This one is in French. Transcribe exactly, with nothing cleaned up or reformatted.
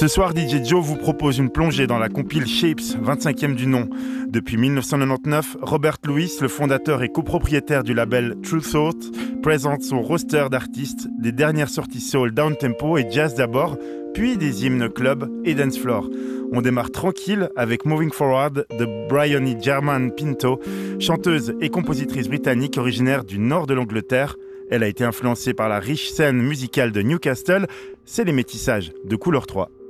Ce soir, D J Joe vous propose une plongée dans la compile Shapes, vingt-cinquième du nom. Depuis dix-neuf cent quatre-vingt-dix-neuf, Robert Lewis, le fondateur et copropriétaire du label True Thought, présente son roster d'artistes, des dernières sorties soul down-tempo et jazz d'abord, puis des hymnes club et dance floor. On démarre tranquille avec Moving Forward de Bryony German Pinto, chanteuse et compositrice britannique originaire du nord de l'Angleterre. Elle a été influencée par la riche scène musicale de Newcastle. C'est les métissages de Couleur trois.